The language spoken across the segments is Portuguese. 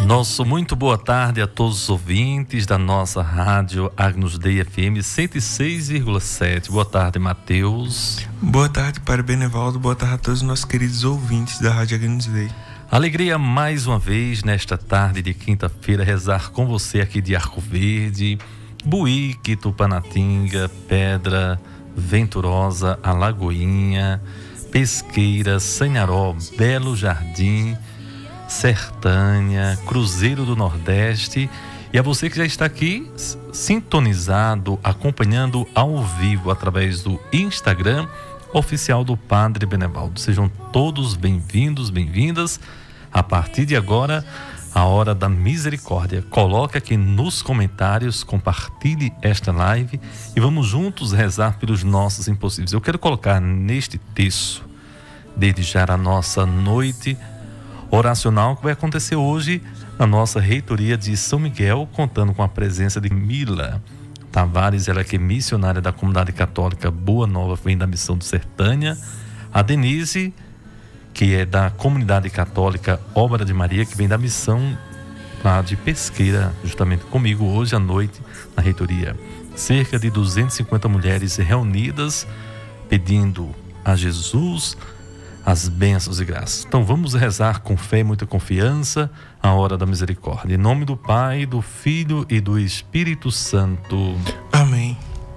Nosso muito boa tarde a todos os ouvintes da nossa rádio Agnus Dei FM 106,7. Boa tarde, Mateus. Boa tarde, Padre Benevaldo. Boa tarde a todos os nossos queridos ouvintes da rádio Agnus Dei. Alegria mais uma vez nesta tarde de quinta-feira rezar com você aqui de Arco Verde, Buíque, Tupanatinga, Pedra, Venturosa, Alagoinha, Pesqueira, Sanharó, Belo Jardim, Sertânia, Cruzeiro do Nordeste, e a você que já está aqui sintonizado, acompanhando ao vivo através do Instagram oficial do Padre Benevaldo. Sejam todos bem-vindos, bem-vindas. A partir de agora, a hora da misericórdia. Coloque aqui nos comentários, compartilhe esta live e vamos juntos rezar pelos nossos impossíveis. Eu quero colocar neste texto, desde já, a nossa noite oracional que vai acontecer hoje na nossa reitoria de São Miguel, contando com a presença de Mila Tavares, ela que é missionária da comunidade católica Boa Nova, vem da missão do Sertânia, a Denise, que é da comunidade católica Obra de Maria, que vem da missão lá de Pesqueira, justamente comigo hoje à noite na reitoria. Cerca de 250 mulheres reunidas pedindo a Jesus as bênçãos e graças. Então vamos rezar com fé e muita confiança a hora da misericórdia. Em nome do Pai, do Filho e do Espírito Santo. Amém.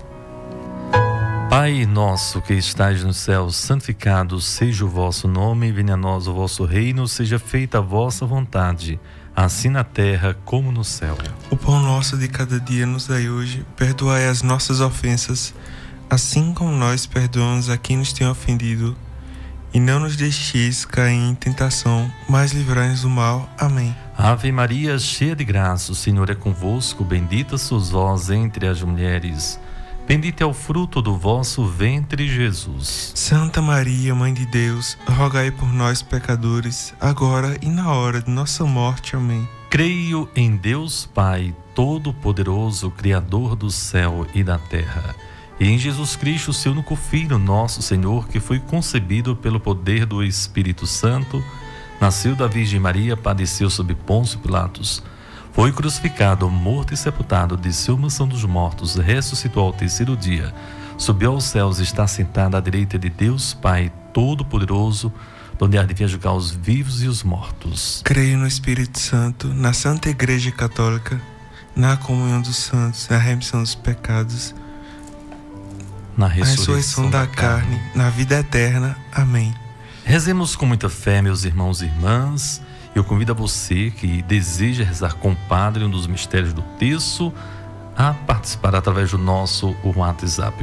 Pai nosso que estais no céu, santificado seja o vosso nome, venha a nós o vosso reino, seja feita a vossa vontade, assim na terra como no céu. O pão nosso de cada dia nos dai hoje, perdoai as nossas ofensas, assim como nós perdoamos a quem nos tem ofendido. E não nos deixeis cair em tentação, mas livrai-nos do mal. Amém. Ave Maria, cheia de graça, o Senhor é convosco, bendita sois vós entre as mulheres. Bendito é o fruto do vosso ventre, Jesus. Santa Maria, Mãe de Deus, rogai por nós, pecadores, agora e na hora de nossa morte. Amém. Creio em Deus Pai, Todo-Poderoso, Criador do céu e da terra, e em Jesus Cristo, seu único Filho, nosso Senhor, que foi concebido pelo poder do Espírito Santo, nasceu da Virgem Maria, padeceu sob Pôncio Pilatos, foi crucificado, morto e sepultado, desceu à mansão dos mortos, ressuscitou ao terceiro dia, subiu aos céus e está sentado à direita de Deus Pai Todo-Poderoso, onde há de vir julgar os vivos e os mortos. Creio no Espírito Santo, na Santa Igreja Católica, na comunhão dos santos, na remissão dos pecados, na ressurreição da carne, na vida eterna. Amém. Rezemos com muita fé, meus irmãos e irmãs. Eu convido a você que deseja rezar com o Padre um dos mistérios do terço a participar através do nosso WhatsApp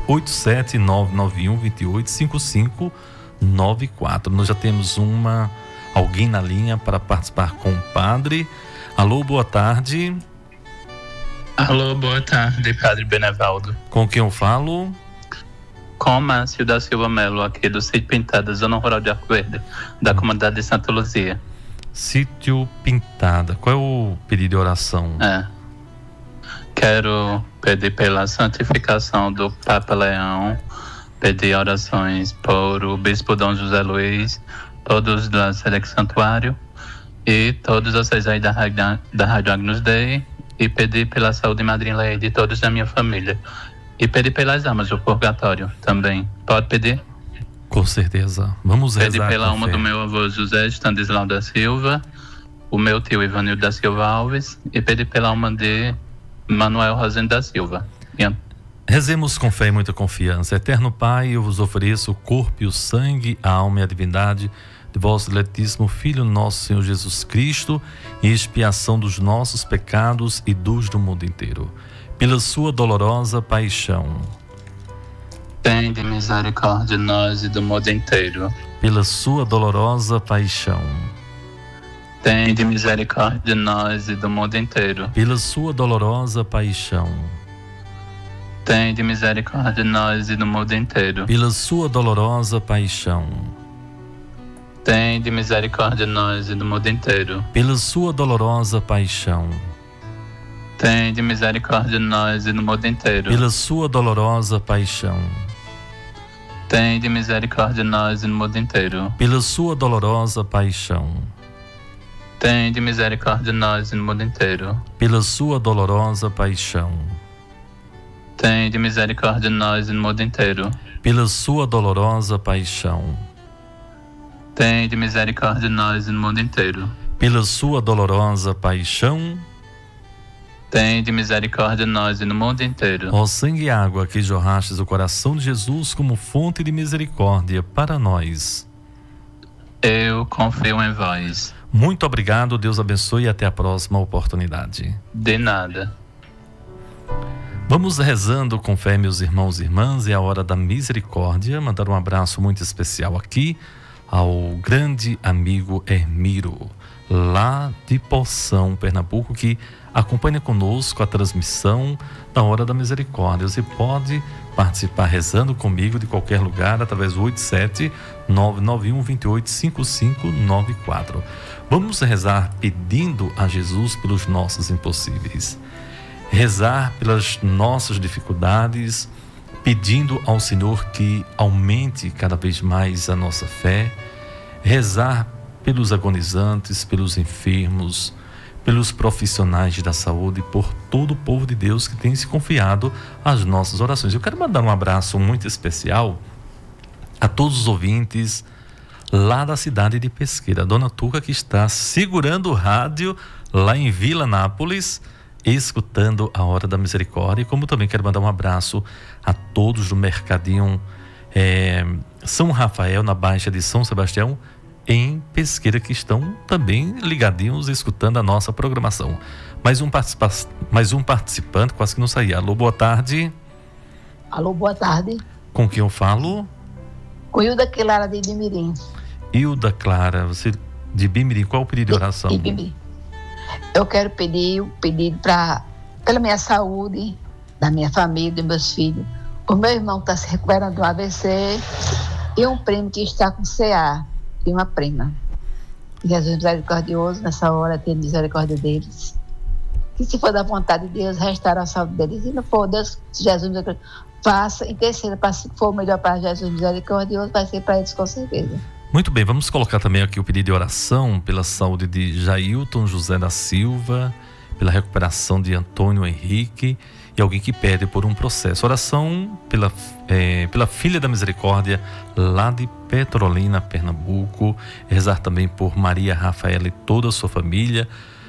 87991285594. Nós já temos alguém na linha para participar com o Padre. Alô, boa tarde. Alô, boa tarde, Padre Benevaldo. Com quem eu falo? Com Márcio da Silva Melo, aqui do Sítio Pintada, Zona Rural de Arco Verde, da comunidade de Santa Luzia. Sítio Pintada. Qual é o pedido de oração? Quero pedir pela santificação do Papa Leão, pedir orações por o Bispo Dom José Luiz, todos da Selec Santuário e todos vocês aí da Rádio Agnus Dei, e pedir pela saúde e madrinha Leia de todos da minha família. E pedir pelas almas do purgatório também. Pode pedir? Com certeza. Vamos rezar. Pedir pela alma do meu avô José Stanislau da Silva, o meu tio Ivanildo da Silva Alves, e pedir pela alma de Manuel Rosendo da Silva. Rezemos com fé e muita confiança. Eterno Pai, eu vos ofereço o corpo e o sangue, a alma e a divindade de vosso diletíssimo Filho, nosso Senhor Jesus Cristo, em expiação dos nossos pecados e dos do mundo inteiro. Pela sua dolorosa paixão, tende misericórdia de nós e do mundo inteiro. Pela sua dolorosa paixão, tende misericórdia de nós e do mundo inteiro. Pela sua dolorosa paixão, tende misericórdia de nós e do mundo inteiro. Pela sua dolorosa paixão, tende misericórdia de nós e do mundo inteiro. Pela sua dolorosa paixão, tende misericórdia de nós e do mundo inteiro. Pela sua dolorosa paixão, tende misericórdia de nós e do mundo inteiro. Pela sua dolorosa paixão, Tende misericórdia de nós e do mundo inteiro. Pela sua dolorosa paixão. Tende misericórdia de nós e do mundo inteiro. Pela sua dolorosa paixão. Tende misericórdia de nós e do mundo inteiro. Pela sua dolorosa paixão. Tende misericórdia de nós e do mundo inteiro. Ó sangue e água que jorrastes o coração de Jesus como fonte de misericórdia para nós. Eu confio em vós. Muito obrigado, Deus abençoe e até a próxima oportunidade. De nada. Vamos rezando com fé, meus irmãos e irmãs, é a hora da misericórdia. Mandar um abraço muito especial aqui ao grande amigo Hermiro, lá de Poção, Pernambuco, que acompanha conosco a transmissão da Hora da Misericórdia. Você pode participar rezando comigo de qualquer lugar através do 87-991-28-5594. Vamos rezar pedindo a Jesus pelos nossos impossíveis. Rezar pelas nossas dificuldades, pedindo ao Senhor que aumente cada vez mais a nossa fé. Rezar pelos agonizantes, pelos enfermos, pelos profissionais da saúde, por todo o povo de Deus que tem se confiado às nossas orações. Eu quero mandar um abraço muito especial a todos os ouvintes lá da cidade de Pesqueira. A dona Tuca, que está segurando o rádio lá em Vila Nápoles, escutando a Hora da Misericórdia. Como também quero mandar um abraço a todos do Mercadinho São Rafael, na Baixa de São Sebastião, em Pesqueira, que estão também ligadinhos escutando a nossa programação. Mais um participante, quase que não saía. Alô, boa tarde. Alô, boa tarde. Com quem eu falo? Com Hilda Clara de Bimirim. Hilda Clara, você de Bimirim, qual o pedido de oração? De Bimirim. Eu quero pedir o pedido pela minha saúde, da minha família, dos meus filhos. O meu irmão está se recuperando do AVC e um primo que está com CA. E uma prima. Jesus misericordioso, nessa hora, tenha misericórdia deles. Que se for da vontade de Deus, restaurar a saúde deles. E não for Deus, Jesus misericordioso, faça, interceda para se for melhor para Jesus misericordioso, vai ser para eles com certeza. Muito bem, vamos colocar também aqui o pedido de oração pela saúde de Jailton José da Silva, pela recuperação de Antônio Henrique e alguém que pede por um processo. Oração pela Filha da Misericórdia, lá de Petrolina, Pernambuco. Rezar também por Maria Rafaela e toda a sua família.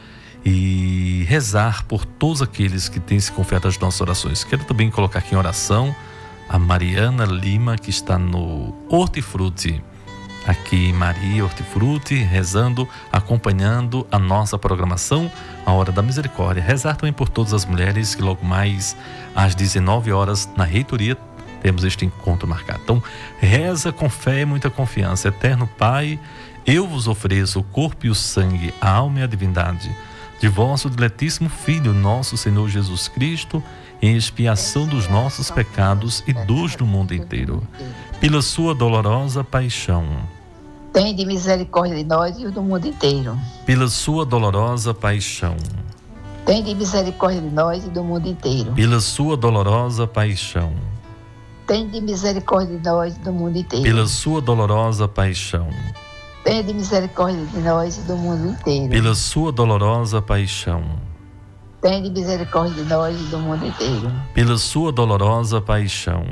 E rezar por todos aqueles que têm se confiado às nossas orações. Quero também colocar aqui em oração a Mariana Lima, que está no Hortifruti. Aqui Maria Hortifruti, rezando, acompanhando a nossa programação, a Hora da Misericórdia. Rezar também por todas as mulheres que logo mais às 19 horas na reitoria temos este encontro marcado. Então, reza com fé e muita confiança. Eterno Pai, eu vos ofereço o corpo e o sangue, a alma e a divindade de vosso diletíssimo Filho, nosso Senhor Jesus Cristo, em expiação dos nossos pecados e dos do mundo inteiro. Pela sua dolorosa paixão, tende misericórdia de nós e do mundo inteiro. Pela sua dolorosa paixão, tende misericórdia de nós e do mundo inteiro. Pela sua dolorosa paixão, tende misericórdia de nós e do mundo inteiro. Pela sua dolorosa paixão, tende misericórdia de nós e do mundo inteiro. Pela sua dolorosa paixão, tende misericórdia de nós e do mundo inteiro. Pela sua dolorosa paixão,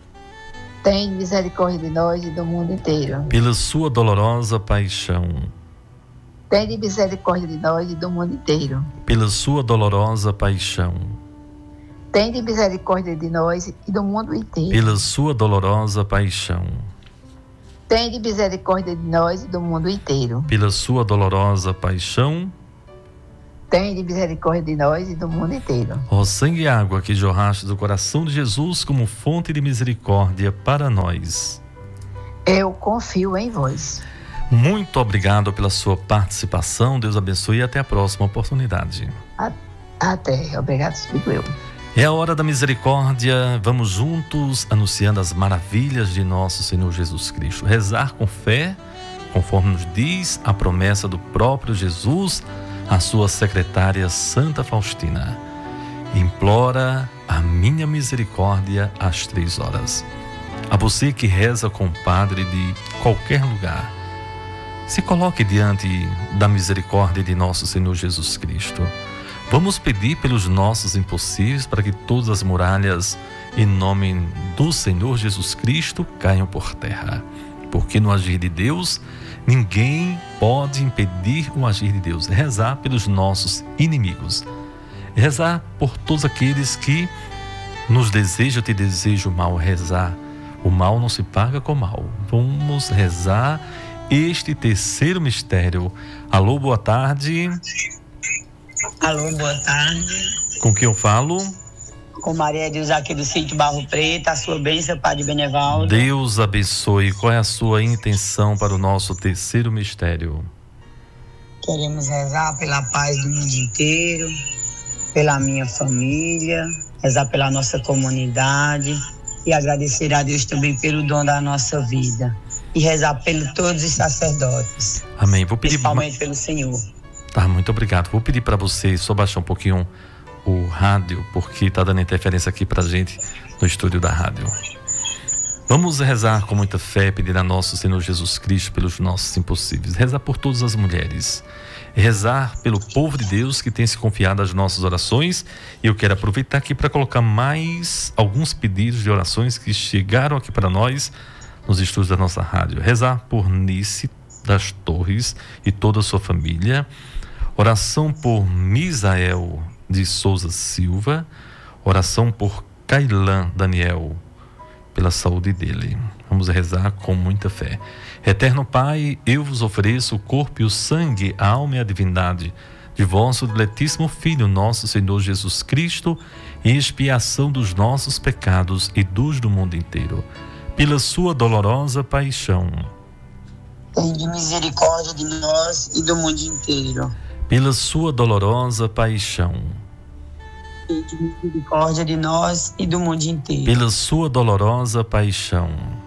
tende misericórdia de nós e do mundo inteiro. Pela sua dolorosa paixão, tende misericórdia de nós e do mundo inteiro. Pela sua dolorosa paixão, tende misericórdia de nós e do mundo inteiro. Pela sua dolorosa paixão, tende misericórdia de nós e do mundo inteiro. Pela sua dolorosa paixão, tende misericórdia de nós e do mundo inteiro. Ó sangue e água que jorraste do coração de Jesus como fonte de misericórdia para nós. Eu confio em vós. Muito obrigado pela sua participação. Deus abençoe e até a próxima oportunidade. Até. Obrigado, digo eu. É a hora da misericórdia. Vamos juntos anunciando as maravilhas de nosso Senhor Jesus Cristo. Rezar com fé, conforme nos diz a promessa do próprio Jesus, a sua secretária Santa Faustina. Implora a minha misericórdia às 3 horas. A você que reza com o padre de qualquer lugar, Se coloque diante da misericórdia de nosso Senhor Jesus Cristo. Vamos pedir pelos nossos impossíveis para que todas as muralhas, em nome do Senhor Jesus Cristo, caiam por terra. Porque no agir de Deus, ninguém pode impedir o agir de Deus. Rezar pelos nossos inimigos. Rezar por todos aqueles que nos desejam, te desejam mal. Rezar. O mal não se paga com mal. Vamos rezar este terceiro mistério. Alô, boa tarde. Alô, boa tarde. Com quem eu falo? Com Maria Deus aqui do sítio Barro Preto. A sua bênção, Padre Benevaldo. Deus abençoe. Qual é a sua intenção para o nosso terceiro mistério? Queremos rezar pela paz do mundo inteiro, pela minha família, rezar pela nossa comunidade e agradecer a Deus também pelo dom da nossa vida. E rezar por todos os sacerdotes. Amém. Vou pedir principalmente pelo Senhor. Tá, muito obrigado. Vou pedir para você só baixar um pouquinho o rádio, porque tá dando interferência aqui pra gente no estúdio da rádio. Vamos rezar com muita fé, pedir a nosso Senhor Jesus Cristo pelos nossos impossíveis. Rezar por todas as mulheres. Rezar pelo povo de Deus que tem se confiado às nossas orações. E eu quero aproveitar aqui para colocar mais alguns pedidos de orações que chegaram aqui para nós nos estúdios da nossa rádio. Rezar por Nice das Torres e toda a sua família. Oração por Misael de Souza Silva. Oração por Cailan Daniel, pela saúde dele. Vamos rezar com muita fé. Eterno Pai, eu vos ofereço o corpo e o sangue, a alma e a divindade de vosso diletíssimo Filho, nosso Senhor Jesus Cristo, em expiação dos nossos pecados e dos do mundo inteiro, pela sua dolorosa paixão. Tende misericórdia de nós e do mundo inteiro. Pela sua dolorosa paixão. Tende misericórdia de nós e do mundo inteiro. Pela sua dolorosa paixão.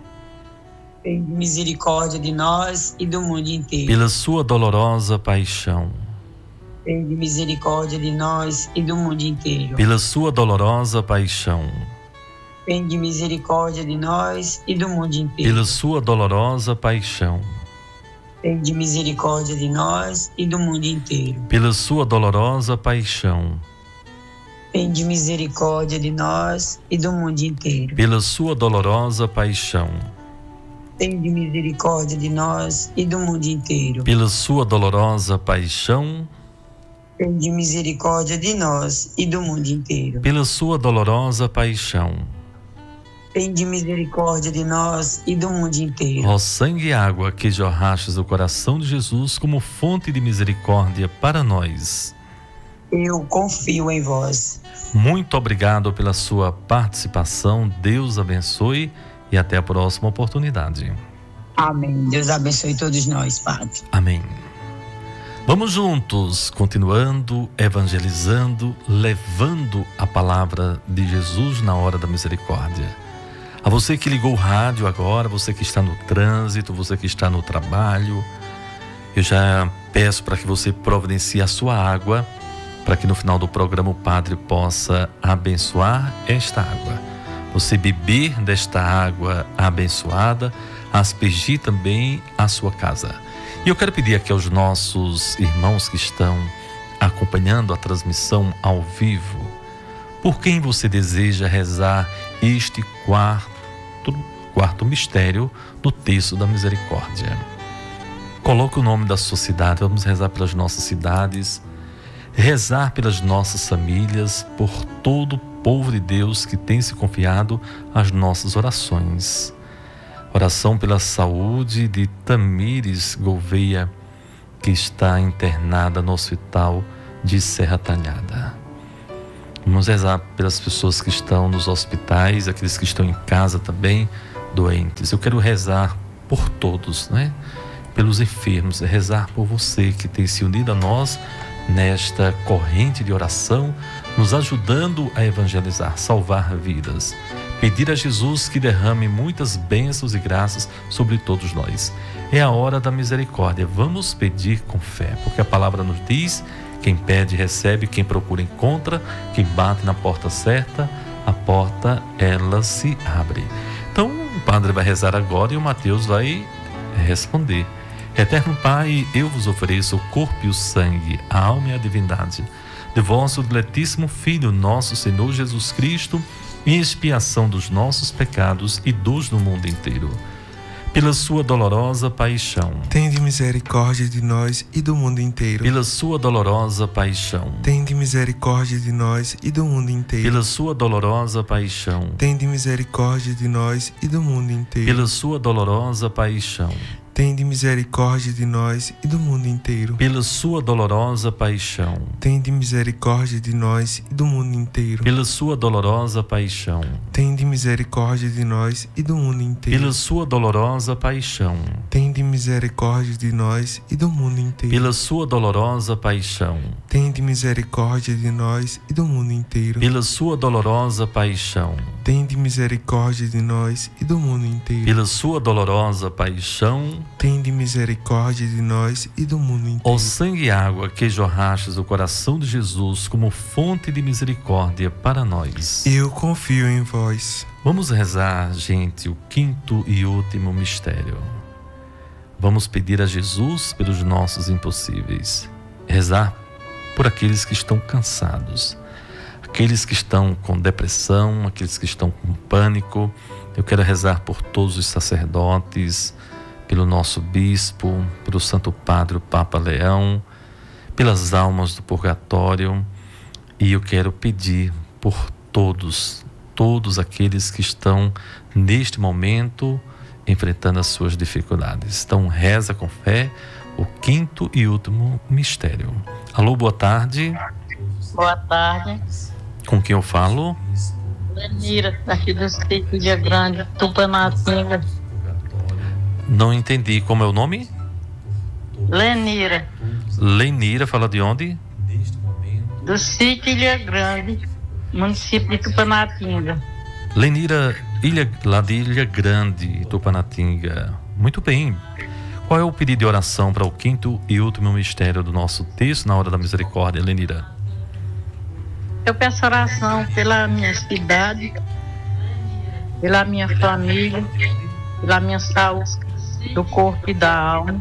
Tende misericórdia de nós e do mundo inteiro. Pela sua dolorosa paixão. Tende misericórdia de nós e do mundo inteiro. Pela sua dolorosa paixão. Tende misericórdia de nós e do mundo inteiro. Pela sua dolorosa paixão. Tende misericórdia de nós e do mundo inteiro. Pela sua dolorosa paixão. Tende misericórdia de nós e do mundo inteiro. Pela sua dolorosa paixão. Tende misericórdia de nós e do mundo inteiro. Pela sua dolorosa paixão. Tende misericórdia de nós e do mundo inteiro. Pela sua dolorosa paixão. Tende misericórdia de nós e do mundo inteiro. Ó sangue e água que jorrastes do coração de Jesus como fonte de misericórdia para nós. Eu confio em vós. Muito obrigado pela sua participação. Deus abençoe e até a próxima oportunidade. Amém. Deus abençoe todos nós, Padre. Amém. Vamos juntos, continuando, evangelizando, levando a palavra de Jesus na hora da misericórdia. A você que ligou o rádio agora, você que está no trânsito, você que está no trabalho, eu já peço para que você providencie a sua água, para que no final do programa o Padre possa abençoar esta água. Você beber desta água abençoada, aspergir também a sua casa. E eu quero pedir aqui aos nossos irmãos que estão acompanhando a transmissão ao vivo, por quem você deseja rezar este quarto mistério do Terço da Misericórdia. Coloque o nome da sua cidade, vamos rezar pelas nossas cidades, rezar pelas nossas famílias, por todo o povo de Deus que tem se confiado às nossas orações. Oração pela saúde de Tamires Gouveia, que está internada no hospital de Serra Talhada. Vamos rezar pelas pessoas que estão nos hospitais, aqueles que estão em casa também, doentes. Eu quero rezar por todos, né? Pelos enfermos, rezar por você que tem se unido a nós nesta corrente de oração, nos ajudando a evangelizar, salvar vidas. Pedir a Jesus que derrame muitas bênçãos e graças sobre todos nós. É a hora da misericórdia. Vamos pedir com fé, porque a palavra nos diz: quem pede recebe, quem procura encontra, quem bate na porta certa, a porta ela se abre. Então o Padre vai rezar agora e o Mateus vai responder. Eterno Pai, eu vos ofereço o corpo e o sangue, a alma e a divindade de vosso diletíssimo Filho, nosso Senhor Jesus Cristo, em expiação dos nossos pecados e dos do mundo inteiro. Pela sua dolorosa paixão, tende misericórdia de nós e do mundo inteiro. Pela sua dolorosa paixão, tende misericórdia de nós e do mundo inteiro. Pela sua dolorosa paixão, tende misericórdia de nós e do mundo inteiro. Pela sua dolorosa paixão, tende misericórdia de nós e do mundo inteiro. Pela sua dolorosa paixão, tende misericórdia de nós e do mundo inteiro. Pela sua dolorosa paixão, tende misericórdia de nós e do mundo inteiro. Pela sua dolorosa paixão, tende misericórdia de nós e do mundo inteiro. Pela sua dolorosa paixão, tende misericórdia de nós e do mundo inteiro. Pela sua dolorosa paixão, tende misericórdia de nós e do mundo inteiro. Pela sua dolorosa paixão, tende misericórdia de nós e do mundo inteiro. Ó sangue e água que jorrastes do coração de Jesus como fonte de misericórdia para nós, eu confio em vós. Vamos rezar, gente, o quinto e último mistério. Vamos pedir a Jesus pelos nossos impossíveis. Rezar por aqueles que estão cansados, aqueles que estão com depressão, aqueles que estão com pânico. Eu quero rezar por todos os sacerdotes, pelo nosso bispo, pelo Santo Padre, o Papa Leão, pelas almas do purgatório. E eu quero pedir por todos aqueles que estão neste momento enfrentando as suas dificuldades. Então reza com fé o quinto e último mistério. Alô, boa tarde. Boa tarde. Com quem eu falo? Lenira, daqui do Sítio Ilha Grande, Tupanatinga. Não entendi, como é o nome? Lenira. Lenira, fala de onde? Do Sítio Ilha Grande, município de Tupanatinga. Lenira, lá de Ilha Grande, Tupanatinga. Muito bem. Qual é o pedido de oração para o quinto e último mistério do nosso texto na hora da misericórdia, Lenira? Eu peço oração pela minha cidade, pela minha família, pela minha saúde do corpo e da alma,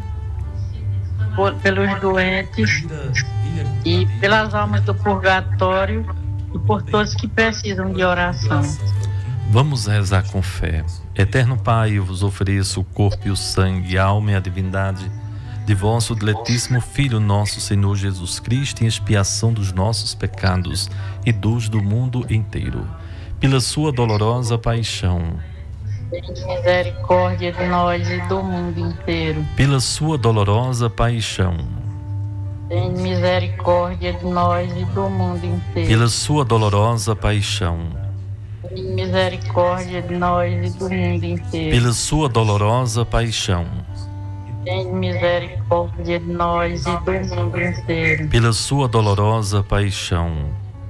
pelos doentes e pelas almas do purgatório e por todos que precisam de oração. Vamos rezar com fé. Eterno Pai, eu vos ofereço o corpo e o sangue, a alma e a divindade de vosso diletíssimo Filho, nosso Senhor Jesus Cristo, em expiação dos nossos pecados e dos do mundo inteiro. Pela sua dolorosa paixão, Tem misericórdia de nós e do mundo inteiro. pela sua dolorosa paixão, Tem misericórdia de nós e do mundo inteiro. pela sua dolorosa paixão, Tem misericórdia de nós e do mundo inteiro. pela sua dolorosa paixão, Tem misericórdia de nós e do mundo inteiro. pela sua dolorosa paixão,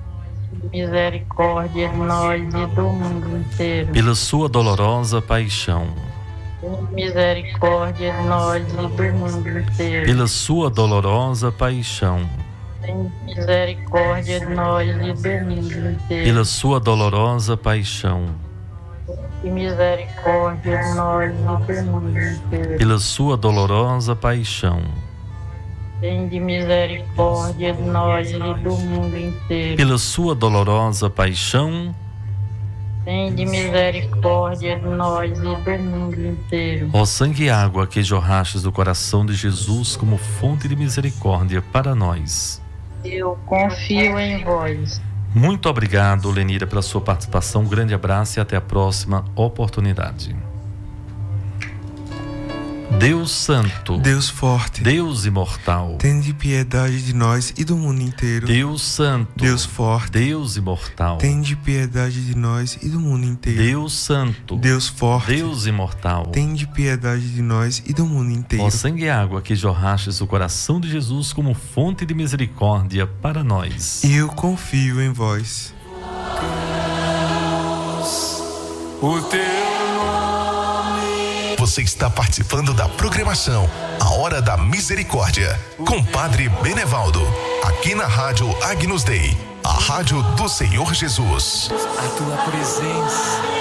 Misericórdia de nós e do mundo inteiro. pela sua dolorosa paixão, Tem misericórdia de nós e do mundo inteiro. pela sua dolorosa paixão, Tem misericórdia de nós e do mundo inteiro. pela sua dolorosa paixão, Tem misericórdia de nós e do mundo inteiro. pela sua dolorosa paixão, Tem misericórdia de nós e do mundo inteiro. pela sua dolorosa paixão. Tem misericórdia de nós e do mundo inteiro. Ó sangue e água que jorrastes do coração de Jesus como fonte de misericórdia para nós. Eu confio em vós. Muito obrigado, Lenira, pela sua participação. Um grande abraço e até a próxima oportunidade. Deus Santo, Deus forte, Deus imortal, tende piedade de nós e do mundo inteiro. Deus Santo, Deus forte, Deus imortal, tende piedade de nós e do mundo inteiro. Deus Santo, Deus forte, Deus imortal, tende piedade de nós e do mundo inteiro. ó sangue e água que jorrastes o coração de Jesus como fonte de misericórdia para nós. Eu confio em vós. O teu Você está participando da programação A Hora da Misericórdia, com Padre Benevaldo, aqui na Rádio Agnus Dei, a rádio do Senhor Jesus. a tua presença